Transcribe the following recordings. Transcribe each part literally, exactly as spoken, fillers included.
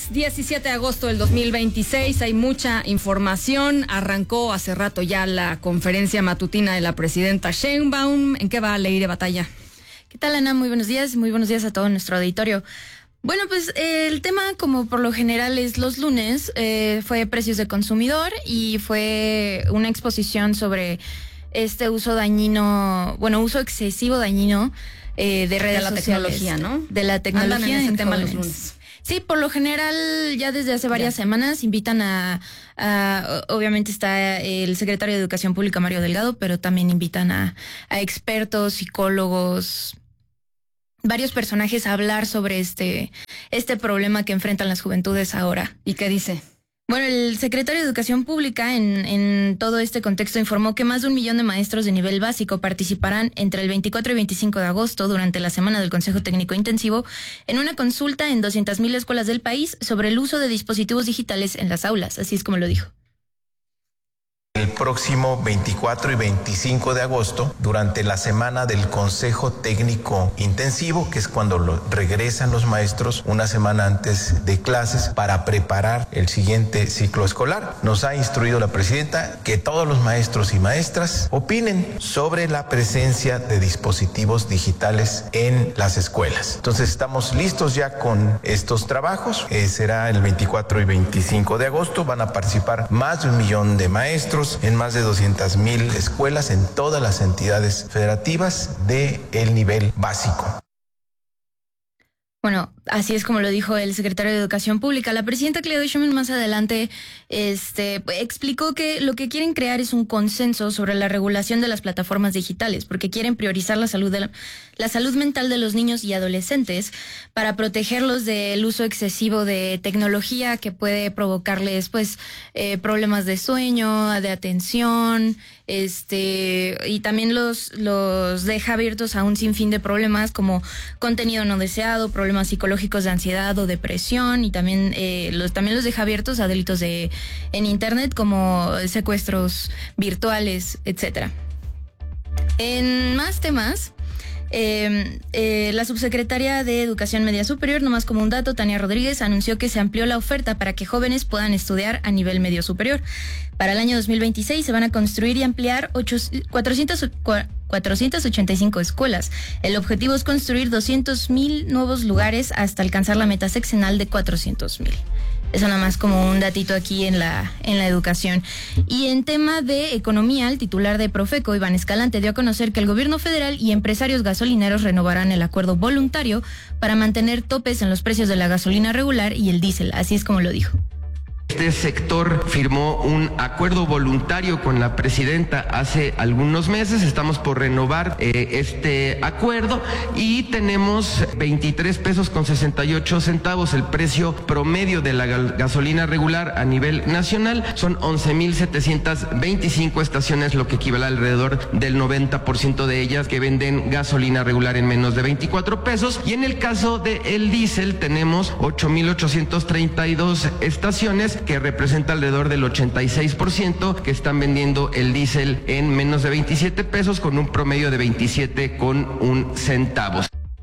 diecisiete de agosto del dos mil veintiséis, hay mucha información. Arrancó hace rato ya la conferencia matutina de la presidenta Sheinbaum. ¿En qué va Leire Batalla? ¿Qué tal, Ana? Muy buenos días, muy buenos días a todo nuestro auditorio. Bueno, pues eh, el tema, como por lo general es los lunes, eh, fue precios de consumidor y fue una exposición sobre este uso dañino, bueno, uso excesivo dañino eh, de redes de la sociales, tecnología, ¿no? De la tecnología. Andan en ese en tema jóvenes. los lunes. Sí, por lo general ya desde hace varias ya. semanas invitan a, a, obviamente está el secretario de Educación Pública, Mario Delgado, pero también invitan a, a expertos, psicólogos, varios personajes a hablar sobre este, este problema que enfrentan las juventudes ahora. ¿Y qué dice? Bueno, el secretario de Educación Pública en, en todo este contexto informó que más de un millón de maestros de nivel básico participarán entre el veinticuatro y veinticinco de agosto durante la semana del Consejo Técnico Intensivo en una consulta en doscientas mil escuelas del país sobre el uso de dispositivos digitales en las aulas, así es como lo dijo. El próximo veinticuatro y veinticinco de agosto, durante la semana del Consejo Técnico Intensivo, que es cuando lo, regresan los maestros una semana antes de clases para preparar el siguiente ciclo escolar. Nos ha instruido la presidenta que todos los maestros y maestras opinen sobre la presencia de dispositivos digitales en las escuelas. Entonces estamos listos ya con estos trabajos. Eh, será el veinticuatro y veinticinco de agosto. Van a participar más de un millón de maestros en más de doscientas mil escuelas en todas las entidades federativas de el nivel básico. Bueno, así es como lo dijo el secretario de Educación Pública. La presidenta Claudia Sheinbaum más adelante este, explicó que lo que quieren crear es un consenso sobre la regulación de las plataformas digitales, porque quieren priorizar la salud, de la, la salud mental de los niños y adolescentes para protegerlos del uso excesivo de tecnología que puede provocarles pues eh, problemas de sueño, de atención, este y también los, los deja abiertos a un sinfín de problemas como contenido no deseado, problemas psicológicos de ansiedad o depresión, y también eh, los también los deja abiertos a delitos de en internet como secuestros virtuales, etcétera. En más temas, Eh, eh, la subsecretaria de Educación Media Superior, nomás como un dato, Tania Rodríguez, anunció que se amplió la oferta para que jóvenes puedan estudiar a nivel medio superior. Para el año dos mil veintiséis se van a construir y ampliar cuatrocientas ochenta y cinco escuelas. El objetivo es construir doscientos mil nuevos lugares hasta alcanzar la meta seccional de cuatrocientos mil. Eso nada más como un datito aquí en la en la educación. Y en tema de economía, el titular de Profeco, Iván Escalante, dio a conocer que el gobierno federal y empresarios gasolineros renovarán el acuerdo voluntario para mantener topes en los precios de la gasolina regular y el diésel. Así es como lo dijo. Este sector firmó un acuerdo voluntario con la presidenta hace algunos meses. Estamos por renovar eh, este acuerdo y tenemos veintitrés pesos con sesenta y ocho centavos el precio promedio de la gasolina regular a nivel nacional. Son once mil setecientas veinticinco estaciones, lo que equivale a alrededor del noventa por ciento de ellas que venden gasolina regular en menos de veinticuatro pesos. Y en el caso del diésel tenemos ocho mil ochocientas treinta y dos estaciones, que representa alrededor del ochenta y seis por ciento que están vendiendo el diésel en menos de veintisiete pesos con un promedio de veintisiete con un centavos.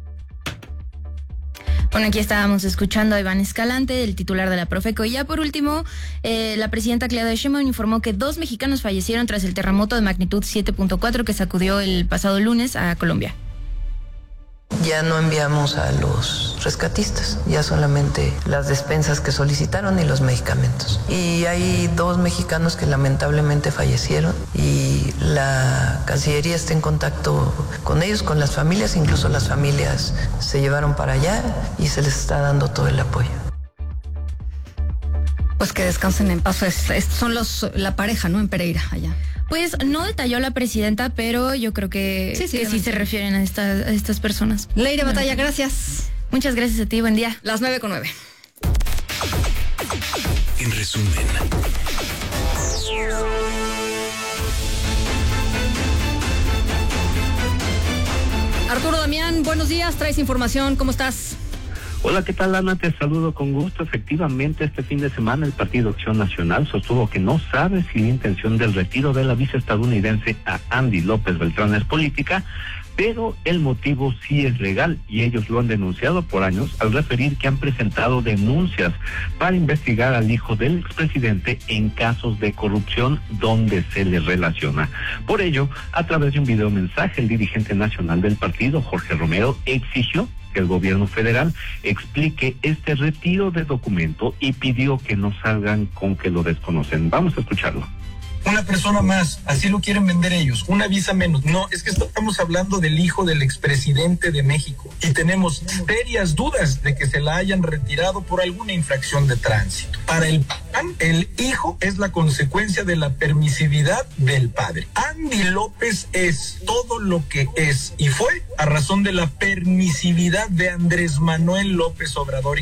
Bueno, aquí estábamos escuchando a Iván Escalante, el titular de la Profeco. Y ya por último, eh, la presidenta Claudia Sheinbaum informó que dos mexicanos fallecieron tras el terremoto de magnitud siete punto cuatro que sacudió el pasado lunes a Colombia. Ya no enviamos a los rescatistas, ya solamente las despensas que solicitaron y los medicamentos. Y hay dos mexicanos que lamentablemente fallecieron y la Cancillería está en contacto con ellos, con las familias, incluso las familias se llevaron para allá y se les está dando todo el apoyo. Pues que descansen en paz. Es, es, son los la pareja, ¿no? En Pereira, allá. Pues no detalló la presidenta, pero yo creo que sí, sí, que sí se refieren a, esta, a estas personas. Leire Batalla, gracias. Muchas gracias a ti, buen día. Las nueve con nueve. En resumen. Arturo Damián, buenos días, traes información, ¿cómo estás? Hola, ¿qué tal, Ana? Te saludo con gusto. Efectivamente, este fin de semana el Partido Acción Nacional sostuvo que no sabe si la intención del retiro de la viceestadounidense a Andy López Beltrán es política, pero el motivo sí es legal y ellos lo han denunciado por años al referir que han presentado denuncias para investigar al hijo del expresidente en casos de corrupción donde se le relaciona. Por ello, a través de un videomensaje, el dirigente nacional del partido, Jorge Romero, exigió que el gobierno federal explique este retiro de documento y pidió que no salgan con que lo desconocen. Vamos a escucharlo. Una persona más, así lo quieren vender ellos, una visa menos. No, es que estamos hablando del hijo del expresidente de México y tenemos serias dudas de que se la hayan retirado por alguna infracción de tránsito. Para el P A N, el hijo es la consecuencia de la permisividad del padre. Andy López es todo lo que es y fue a razón de la permisividad de Andrés Manuel López Obrador.